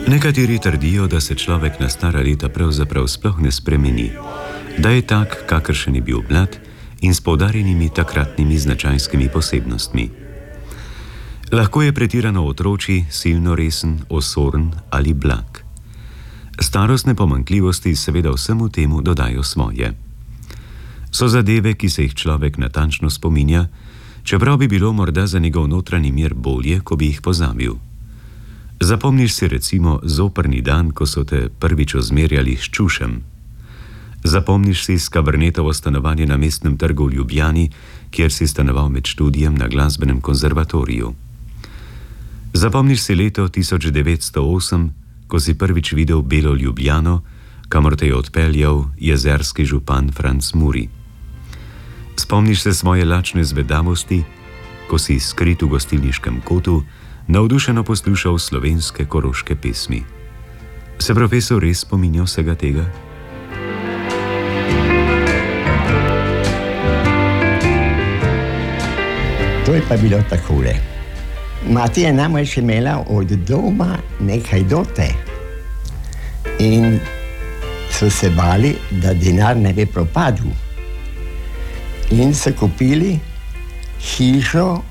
Nekateri trdijo, da se človek na stara leta pravzaprav sploh ne spremeni, da je tak, kakršen je bil mlad in s poudarjenimi takratnimi značajskimi posebnostmi. Lahko je pretirano otročji, silno resen, osorn ali blag. Starostne pomanjkljivosti seveda vsemu temu dodajo svoje. So zadeve, ki se jih človek natančno spominja, čeprav bi bilo morda za njegov notranji mir bolje, ko bi jih pozabil. Zapomniš si recimo zoprni dan, ko so te prvič ozmerjali s čušem. Zapomniš si Skabernetovo stanovanje na Mestnem trgu v Ljubljani, kjer si stanoval med študijem na glasbenem konzervatoriju. Zapomniš si leto 1908, ko si prvič videl belo Ljubljano, kamor te je odpeljal jezerski župan Franc Muri. Spomniš se svoje lačne zvedavosti, ko si skrit v gostilniškem kotu navdušeno poslušal slovenske koroške pesmi. Se profesor res spominja vsega tega? To je pa bilo takole. Mati je namreč imela od doma nekaj dote in so se bali, da denar ne bi propadel. In so kupili hišo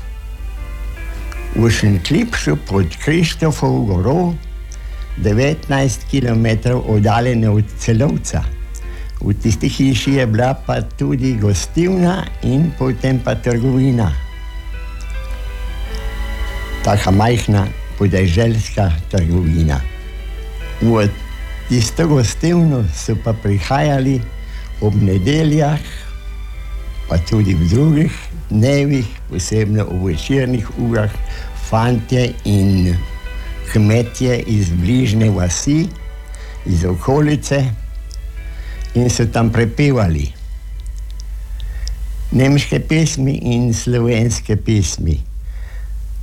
v Šentlipšu pod Krištofovo goro, 19 km oddaljene od Celovca. V tisti hiši je bila pa tudi gostilna in potem pa trgovina. Taka majhna podeželska trgovina. V tisto gostilno so pa prihajali ob nedeljah, pa tudi v drugih dnevih, posebno v večernih urah, fantje in kmetje iz bližnje vasi, iz okolice, in so tam prepevali nemške pesmi in slovenske pesmi.